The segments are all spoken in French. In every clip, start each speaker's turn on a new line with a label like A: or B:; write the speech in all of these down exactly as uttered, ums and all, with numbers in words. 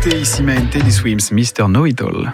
A: écoutez ici même Teddy Swims, mister Know-It-All.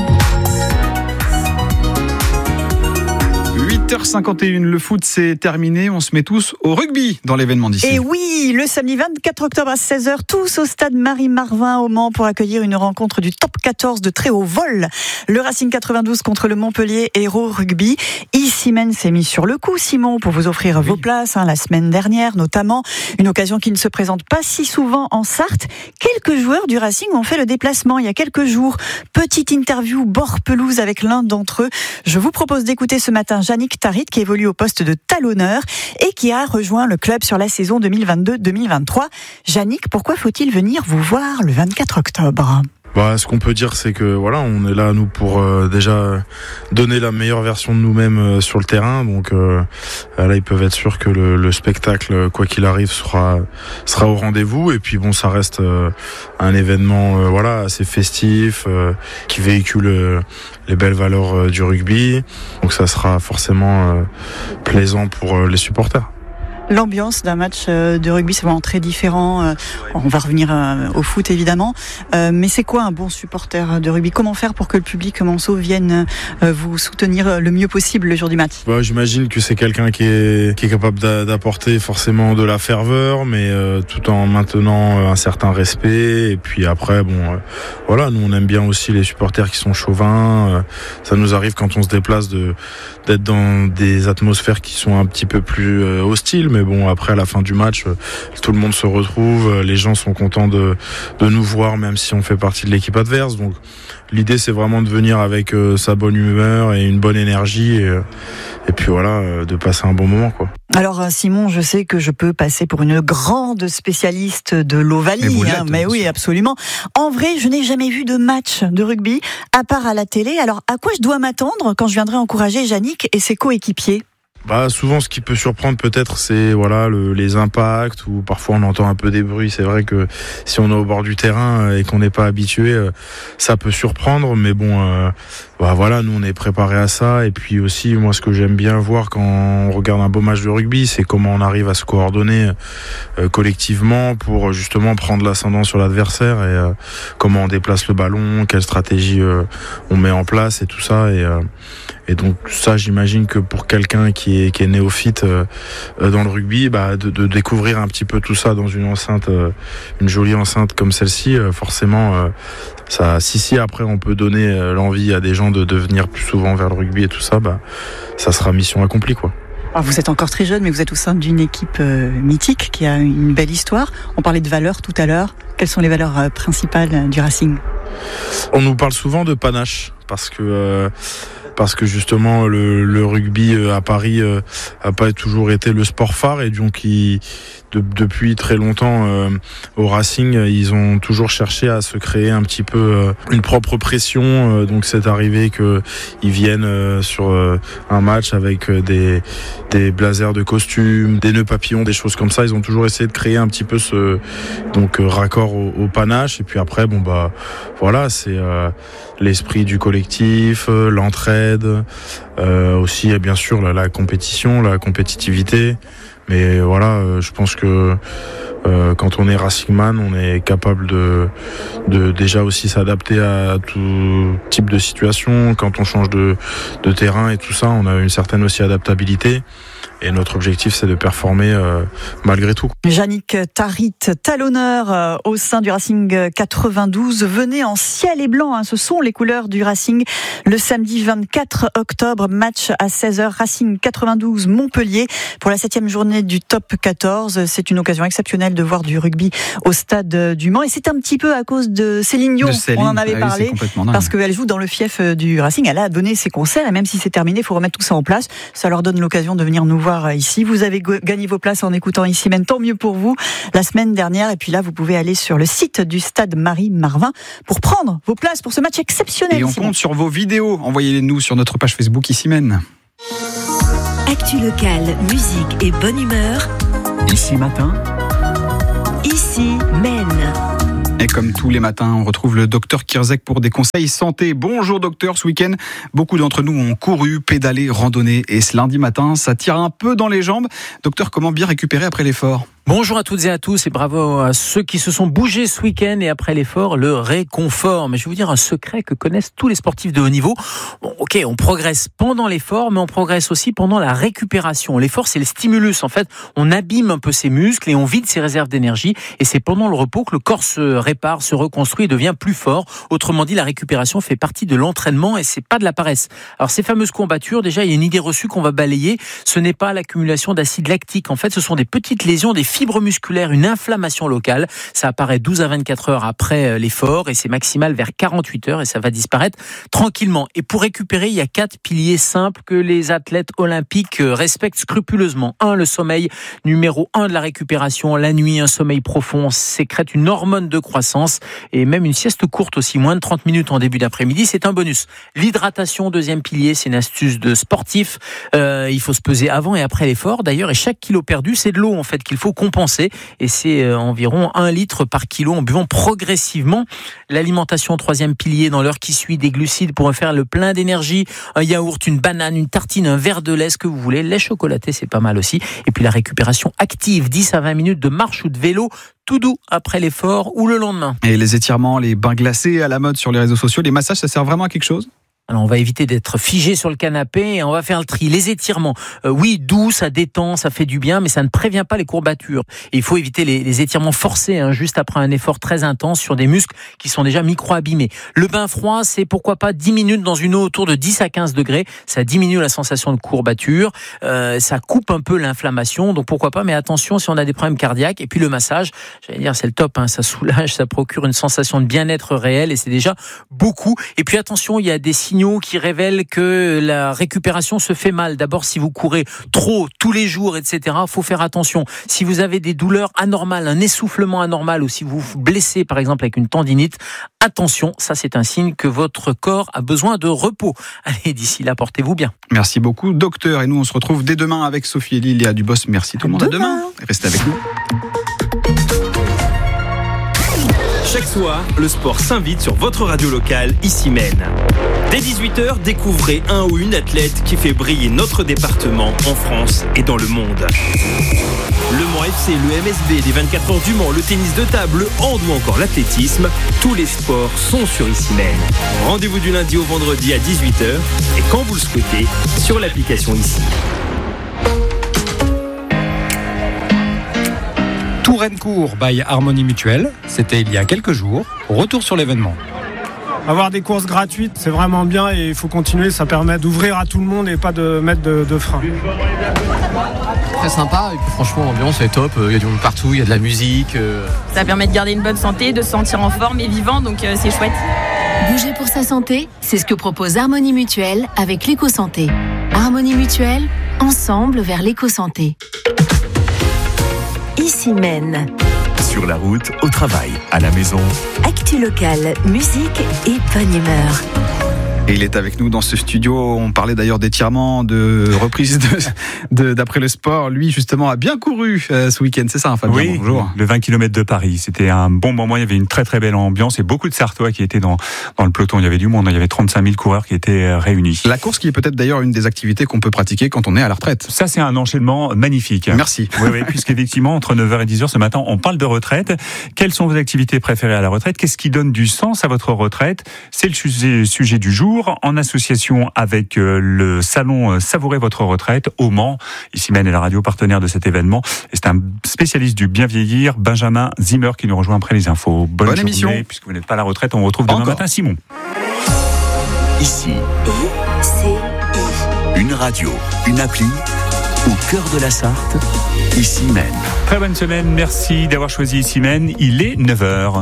A: huit heures cinquante et une, le foot c'est terminé, on se met tous au rugby dans l'événement d'ici.
B: Et oui, le samedi vingt-quatre octobre à seize heures, tous au stade Marie-Marvin au Mans pour accueillir une rencontre du top quatorze de très haut vol. Le Racing quatre-vingt-douze contre le Montpellier Hérault Rugby. Isimène s'est mis sur le coup, Simon, pour vous offrir oui. vos places, hein, la semaine dernière notamment. Une occasion qui ne se présente pas si souvent en Sarthe. Quelques joueurs du Racing ont fait le déplacement il y a quelques jours. Petite interview bord pelouse avec l'un d'entre eux. Je vous propose d'écouter ce matin Yannick Tarit qui évolue au poste de talonneur et qui a rejoint le club sur la saison deux mille vingt-deux deux mille vingt-trois. Yannick, pourquoi faut-il venir vous voir le vingt-quatre octobre ?
C: Bah, ce qu'on peut dire, c'est que voilà, on est là nous pour euh, déjà donner la meilleure version de nous-mêmes euh, sur le terrain. Donc euh, là, ils peuvent être sûrs que le, le spectacle, quoi qu'il arrive, sera sera au rendez-vous. Et puis bon, ça reste euh, un événement euh, voilà assez festif euh, qui véhicule euh, les belles valeurs euh, du rugby. Donc ça sera forcément euh, plaisant pour euh, les supporters.
B: L'ambiance d'un match de rugby, c'est vraiment très différent. On va revenir au foot, évidemment. Mais c'est quoi un bon supporter de rugby ? Comment faire pour que le public Manceau vienne vous soutenir le mieux possible le jour du match ?
C: Bah, j'imagine que c'est quelqu'un qui est, qui est capable d'apporter forcément de la ferveur, mais euh, tout en maintenant un certain respect. Et puis après, bon, euh, voilà, nous on aime bien aussi les supporters qui sont chauvins. Euh, ça nous arrive quand on se déplace de, d'être dans des atmosphères qui sont un petit peu plus euh, hostiles. Mais bon, après, à la fin du match, tout le monde se retrouve, les gens sont contents de, de nous voir, même si on fait partie de l'équipe adverse. Donc, l'idée, c'est vraiment de venir avec euh, sa bonne humeur et une bonne énergie, et, et puis voilà, euh, de passer un bon moment, quoi.
B: Alors, Simon, je sais que je peux passer pour une grande spécialiste de l'Ovalie, mais, hein, mais oui, absolument. En vrai, je n'ai jamais vu de match de rugby, à part à la télé. Alors, à quoi je dois m'attendre quand je viendrai encourager Yannick et ses coéquipiers ?
C: Bah, souvent, ce qui peut surprendre peut-être, c'est voilà le, les impacts, ou parfois on entend un peu des bruits. C'est vrai que si on est au bord du terrain et qu'on n'est pas habitué, ça peut surprendre. Mais bon, euh, bah voilà, nous on est préparé à ça. Et puis aussi, moi, ce que j'aime bien voir quand on regarde un beau match de rugby, c'est comment on arrive à se coordonner euh, collectivement pour justement prendre l'ascendant sur l'adversaire, et euh, comment on déplace le ballon, quelle stratégie euh, on met en place et tout ça. Et euh, Et donc ça, j'imagine que pour quelqu'un qui est, qui est néophyte euh, dans le rugby, bah, de, de découvrir un petit peu tout ça dans une enceinte, euh, une jolie enceinte comme celle-ci, euh, forcément, euh, ça, si si après on peut donner euh, l'envie à des gens de, de venir plus souvent vers le rugby et tout ça, bah, ça sera mission accomplie, quoi.
B: Alors vous êtes encore très jeune, mais vous êtes au sein d'une équipe euh, mythique qui a une belle histoire. On parlait de valeurs tout à l'heure. Quelles sont les valeurs euh, principales du Racing ?
C: On nous parle souvent de panache, parce que euh, parce que justement le, le rugby euh, à Paris euh, a pas toujours été le sport phare, et donc il, de, depuis très longtemps euh, au Racing, ils ont toujours cherché à se créer un petit peu euh, une propre pression. Euh, donc c'est arrivé que ils viennent euh, sur euh, un match avec euh, des des blazers de costume, des nœuds papillons, des choses comme ça. Ils ont toujours essayé de créer un petit peu ce donc euh, raccord au, au panache. Et puis après, bon bah voilà, c'est euh, l'esprit du collectif, euh, l'entraide, euh, aussi et bien sûr la, la compétition, la compétitivité. Mais voilà, euh, je pense que euh, quand on est Racingman, on est capable de, de déjà aussi s'adapter à tout type de situation. Quand on change de, de terrain et tout ça, on a une certaine aussi adaptabilité. Et notre objectif, c'est de performer euh, malgré tout.
B: Yannick Tarit, talonneur euh, au sein du Racing quatre-vingt-douze. Venez en ciel et blanc, hein, ce sont les couleurs du Racing. Le samedi vingt-quatre octobre, match à seize heures, Racing quatre-vingt-douze Montpellier pour la septième journée du top quatorze. C'est une occasion exceptionnelle de voir du rugby au stade du Mans. Et c'est un petit peu à cause de Céline Dion,
A: Céline.
B: On en avait
A: ah
B: parlé,
A: oui,
B: parce qu'elle joue dans le fief du Racing. Elle a donné ses concerts, et même si c'est terminé, il faut remettre tout ça en place. Ça leur donne l'occasion de venir nous voir ici. Vous avez gagné vos places en écoutant ici même, tant mieux pour vous, la semaine dernière. Et puis là, vous pouvez aller sur le site du stade Marie-Marvin pour prendre vos places pour ce match exceptionnel.
A: Et on Simon. compte sur vos vidéos. Envoyez-les-nous sur notre page Facebook ici même.
D: Actu locale, musique et bonne humeur.
A: Ici matin.
D: Ici Maine.
A: Et comme tous les matins, on retrouve le docteur Kirzek pour des conseils santé. Bonjour docteur, ce week-end, beaucoup d'entre nous ont couru, pédalé, randonné. Et ce lundi matin, ça tire un peu dans les jambes. Docteur, comment bien récupérer après l'effort ?
E: Bonjour à toutes et à tous et bravo à ceux qui se sont bougés ce week-end et après l'effort, le réconfort. Mais je vais vous dire un secret que connaissent tous les sportifs de haut niveau. Bon, ok, on progresse pendant l'effort, mais on progresse aussi pendant la récupération. L'effort, c'est le stimulus. En fait, on abîme un peu ses muscles et on vide ses réserves d'énergie. Et c'est pendant le repos que le corps se répare, se reconstruit et devient plus fort. Autrement dit, la récupération fait partie de l'entraînement et c'est pas de la paresse. Alors, ces fameuses courbatures, déjà, il y a une idée reçue qu'on va balayer. Ce n'est pas l'accumulation d'acide lactique. En fait, ce sont des petites lésions, des fibres musculaires, une inflammation locale. Ça apparaît douze à vingt-quatre heures après l'effort et c'est maximal vers quarante-huit heures et ça va disparaître tranquillement. Et pour récupérer, il y a quatre piliers simples que les athlètes olympiques respectent scrupuleusement. Un, le sommeil. Numéro un de la récupération. La nuit, un sommeil profond sécrète une hormone de croissance et même une sieste courte aussi, moins de trente minutes en début d'après-midi, c'est un bonus. L'hydratation, deuxième pilier, c'est une astuce de sportif. Euh, il faut se peser avant et après l'effort d'ailleurs et chaque kilo perdu, c'est de l'eau en fait qu'il faut compenser et c'est environ un litre par kilo en buvant progressivement. L'alimentation, troisième pilier, dans l'heure qui suit, des glucides pour faire le plein d'énergie, un yaourt, une banane, une tartine, un verre de lait, ce que vous voulez, lait chocolaté, c'est pas mal aussi. Et puis la récupération active, dix à vingt minutes de marche ou de vélo, tout doux après l'effort ou le lendemain.
A: Et les étirements, les bains glacés à la mode sur les réseaux sociaux, les massages, ça sert vraiment à quelque chose ?
E: Alors on va éviter d'être figé sur le canapé et on va faire le tri. Les étirements, euh, oui, doux, ça détend, ça fait du bien, mais ça ne prévient pas les courbatures. Et il faut éviter les, les étirements forcés, hein, juste après un effort très intense sur des muscles qui sont déjà micro-abîmés. Le bain froid, c'est pourquoi pas dix minutes dans une eau autour de dix à quinze degrés. Ça diminue la sensation de courbature, euh, ça coupe un peu l'inflammation, donc pourquoi pas, mais attention si on a des problèmes cardiaques. Et puis le massage, j'allais dire, c'est le top, hein, ça soulage, ça procure une sensation de bien-être réel et c'est déjà beaucoup. Et puis attention, il y a des signes qui révèlent que la récupération se fait mal. D'abord, si vous courez trop tous les jours, et cetera, il faut faire attention. Si vous avez des douleurs anormales, un essoufflement anormal, ou si vous vous blessez, par exemple, avec une tendinite, attention, ça c'est un signe que votre corps a besoin de repos. Allez, d'ici là, portez-vous bien.
A: Merci beaucoup, docteur. Et nous, on se retrouve dès demain avec Sophie Elie, Léa Dubos. Merci tout le monde. À demain. Restez avec nous.
F: Chaque soir, le sport s'invite sur votre radio locale, ici Maine. Dès dix-huit heures, découvrez un ou une athlète qui fait briller notre département en France et dans le monde. Le Mans F C, le M S B, les vingt-quatre heures du Mans, le tennis de table, le hand ou encore l'athlétisme, tous les sports sont sur ici Maine. Rendez-vous du lundi au vendredi à dix-huit heures et quand vous le souhaitez, sur l'application ici.
G: Touraine-Court by Harmonie Mutuelle, c'était il y a quelques jours. Retour sur l'événement.
H: Avoir des courses gratuites, c'est vraiment bien et il faut continuer, ça permet d'ouvrir à tout le monde et pas de mettre de, de frein.
I: Très sympa et puis franchement l'ambiance est top, il y a du monde partout, il y a de la musique.
J: Ça permet de garder une bonne santé, de se sentir en forme et vivant, donc euh, c'est chouette.
D: Bouger pour sa santé, c'est ce que propose Harmonie Mutuelle avec l'éco-santé. Harmonie Mutuelle, ensemble vers l'éco-santé. Ici Maine.
K: Sur la route, au travail, à la maison.
D: Actu locale, musique et bonne humeur.
A: Et il est avec nous dans ce studio. On parlait d'ailleurs d'étirement, de reprise de, de, d'après le sport. Lui, justement, a bien couru euh, ce week-end. C'est ça, hein, Fabien?
L: Oui, bonjour. Le vingt kilomètres de Paris. C'était un bon moment. Il y avait une très, très belle ambiance et beaucoup de Sartois qui étaient dans, dans le peloton. Il y avait du monde. Il y avait trente-cinq mille coureurs qui étaient réunis.
A: La course qui est peut-être d'ailleurs une des activités qu'on peut pratiquer quand on est à la retraite.
L: Ça, c'est un enchaînement magnifique.
A: Merci.
L: Oui, oui, puisqu'effectivement, entre neuf heures et dix heures ce matin, on parle de retraite. Quelles sont vos activités préférées à la retraite? Qu'est-ce qui donne du sens à votre retraite? C'est le sujet, sujet du jour, en association avec le salon Savourez votre retraite au Mans. Ici Maine est la radio partenaire de cet événement. Et c'est un spécialiste du bien vieillir, Benjamin Zimmer, qui nous rejoint après les infos. Bonne, Bonne journée, émission. Puisque vous n'êtes pas à la retraite, on vous retrouve demain Encore. matin, Simon.
K: Ici, une radio, une appli, au cœur de la Sarthe, ici Maine.
L: Très bonne semaine, merci d'avoir choisi ici Maine. Il est neuf heures.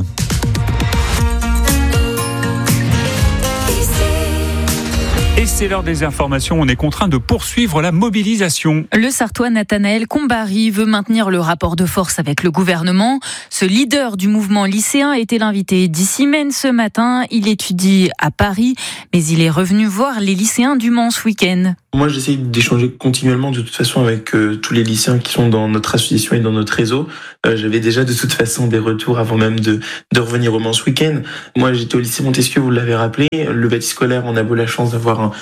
L: Et c'est l'heure des informations. On est contraint de poursuivre la mobilisation.
M: Le Sartois Nathanaël Combary veut maintenir le rapport de force avec le gouvernement. Ce leader du mouvement lycéen était l'invité d'Ici Maine ce matin. Il étudie à Paris, mais il est revenu voir les lycéens du Mans ce week-end.
N: Moi, j'essaie d'échanger continuellement de toute façon avec euh, tous les lycéens qui sont dans notre association et dans notre réseau. Euh, j'avais déjà de toute façon des retours avant même de, de revenir au Mans ce week-end. Moi, j'étais au lycée Montesquieu, vous l'avez rappelé. Le bâti scolaire, on a beau la chance d'avoir un,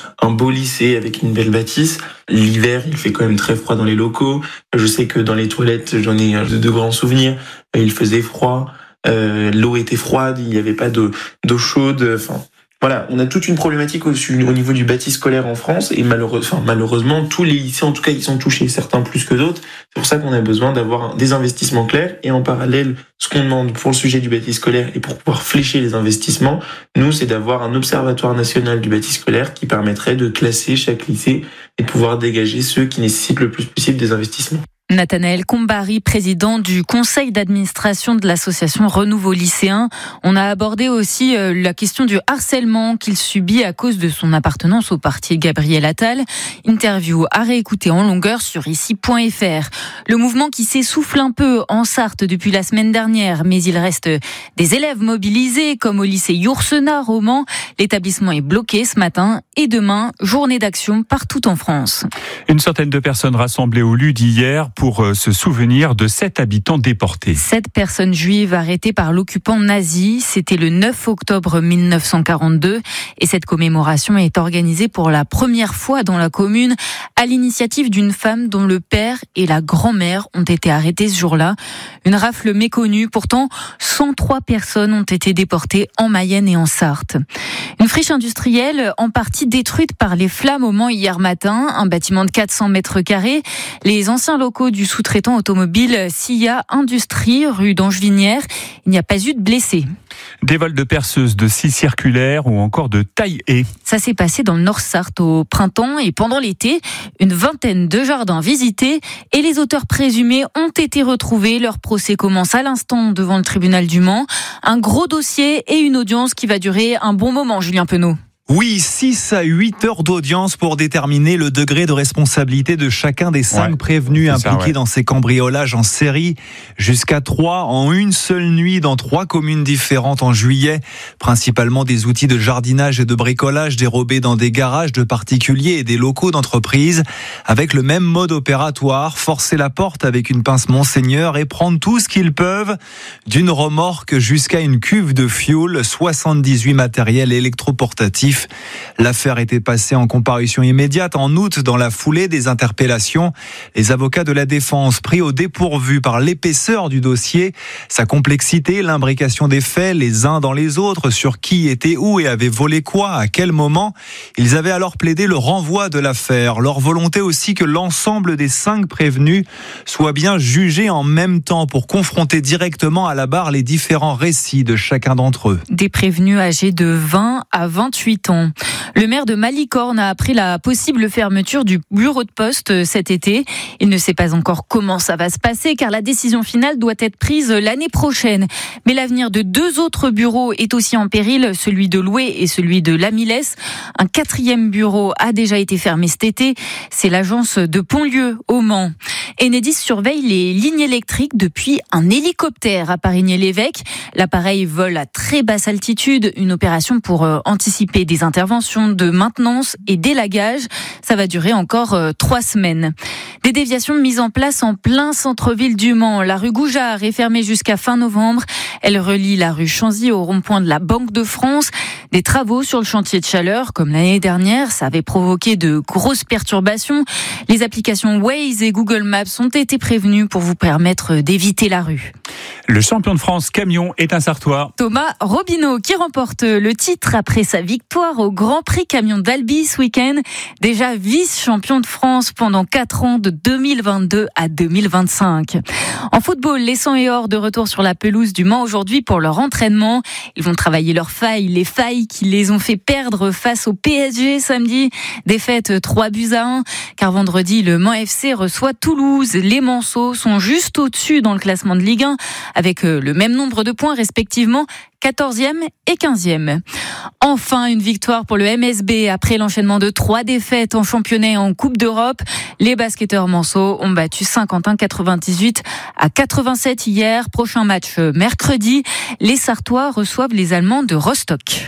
N: un beau lycée avec une belle bâtisse. L'hiver, il fait quand même très froid dans les locaux. Je sais que dans les toilettes, j'en ai de, de grands souvenirs. Il faisait froid, euh, l'eau était froide, il n'y avait pas d'eau, d'eau chaude. Enfin, voilà, on a toute une problématique au, au niveau du bâti scolaire en France et malheureusement, enfin, malheureusement, tous les lycées, en tout cas, ils sont touchés, certains plus que d'autres. C'est pour ça qu'on a besoin d'avoir des investissements clairs et en parallèle, ce qu'on demande pour le sujet du bâti scolaire et pour pouvoir flécher les investissements, nous, c'est d'avoir un observatoire national du bâti scolaire qui permettrait de classer chaque lycée et de pouvoir dégager ceux qui nécessitent le plus possible des investissements.
M: Nathanaël Combari, président du conseil d'administration de l'association Renouveau Lycéen. On a abordé aussi la question du harcèlement qu'il subit à cause de son appartenance au parti Gabriel Attal. Interview à réécouter en longueur sur ici point f r. Le mouvement qui s'essouffle un peu en Sarthe depuis la semaine dernière, mais il reste des élèves mobilisés comme au lycée Yourcenar au Mans. L'établissement est bloqué ce matin et demain, journée d'action partout en France.
L: Une centaine de personnes rassemblées au L U D hier pour se souvenir de sept habitants déportés.
M: Sept personnes juives arrêtées par l'occupant nazi. C'était le neuf octobre mille neuf cent quarante-deux. Et cette commémoration est organisée pour la première fois dans la commune à l'initiative d'une femme dont le père et la grand-mère ont été arrêtés ce jour-là. Une rafle méconnue. Pourtant, cent trois personnes ont été déportées en Mayenne et en Sarthe. Une friche industrielle en partie détruite par les flammes au Mans hier matin. Un bâtiment de quatre cents mètres carrés. Les anciens locaux du sous-traitant automobile S I A Industrie, rue d'Angevinière. Il n'y a pas eu de blessés.
L: Des vols de perceuses, de scie circulaire ou encore de taille-haie.
M: Ça s'est passé dans le Nord-Sarthe au printemps et pendant l'été, une vingtaine de jardins visités et les auteurs présumés ont été retrouvés. Leur procès commence à l'instant devant le tribunal du Mans. Un gros dossier et une audience qui va durer un bon moment, Julien Penaud.
O: Oui, six à huit heures d'audience pour déterminer le degré de responsabilité de chacun des cinq ouais, prévenus impliqués ça, ouais. dans ces cambriolages en série. Jusqu'à trois en une seule nuit dans trois communes différentes en juillet. Principalement des outils de jardinage et de bricolage dérobés dans des garages de particuliers et des locaux d'entreprises. Avec le même mode opératoire, forcer la porte avec une pince Monseigneur et prendre tout ce qu'ils peuvent. D'une remorque jusqu'à une cuve de fioul, soixante-dix-huit matériels électroportatifs. L'affaire était passée en comparution immédiate en août dans la foulée des interpellations. Les avocats de la défense pris au dépourvu par l'épaisseur du dossier, sa complexité, l'imbrication des faits les uns dans les autres, sur qui était où et avait volé quoi, à quel moment. Ils avaient alors plaidé le renvoi de l'affaire. Leur volonté aussi que l'ensemble des cinq prévenus soient bien jugés en même temps pour confronter directement à la barre les différents récits de chacun d'entre eux.
M: Des prévenus âgés de vingt à vingt-huit ans. Le maire de Malicorne a appris la possible fermeture du bureau de poste cet été. Il ne sait pas encore comment ça va se passer car la décision finale doit être prise l'année prochaine. Mais l'avenir de deux autres bureaux est aussi en péril, celui de Loué et celui de Lamilès. Un quatrième bureau a déjà été fermé cet été. C'est l'agence de Pontlieu au Mans. Enedis surveille les lignes électriques depuis un hélicoptère à Parigny-l'Évêque. L'appareil vole à très basse altitude, une opération pour anticiper des interventions de maintenance et d'élagage. Ça va durer encore euh, trois semaines. Des déviations mises en place en plein centre-ville du Mans. La rue Goujard est fermée jusqu'à fin novembre. Elle relie la rue Chanzy au rond-point de la Banque de France. Des travaux sur le chantier de Chaleur, comme l'année dernière, ça avait provoqué de grosses perturbations. Les applications Waze et Google Maps ont été prévenues pour vous permettre d'éviter la rue.
L: Le champion de France camion est un Sartois.
M: Thomas Robineau qui remporte le titre après sa victoire au Grand Prix Camion d'Albi ce week-end. Déjà vice-champion de France pendant quatre ans de deux mille vingt-deux à deux mille vingt-cinq. En football, les cent et or de retour sur la pelouse du Mans aujourd'hui pour leur entraînement. Ils vont travailler leurs failles, les failles qui les ont fait perdre face au P S G samedi. Défaite trois buts à un, car vendredi, le Mans F C reçoit Toulouse. Les Manceaux sont juste au-dessus dans le classement de Ligue un, avec le même nombre de points respectivement, quatorzième et quinzième. Enfin, une victoire pour le M S B après l'enchaînement de trois défaites en championnat et en Coupe d'Europe. Les basketteurs manceaux ont battu Saint-Quentin quatre-vingt-dix-huit à quatre-vingt-sept hier. Prochain match mercredi. Les Sartois reçoivent les Allemands de Rostock.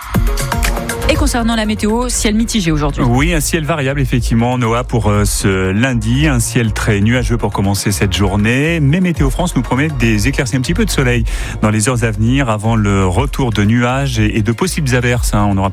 M: Et concernant la météo, ciel mitigé aujourd'hui.
L: Oui, un ciel variable effectivement, Noah, pour ce lundi. Un ciel très nuageux pour commencer cette journée. Mais Météo France nous promet des éclaircies, un petit peu de soleil dans les heures à venir avant le retour de nuages et de possibles averses. On aura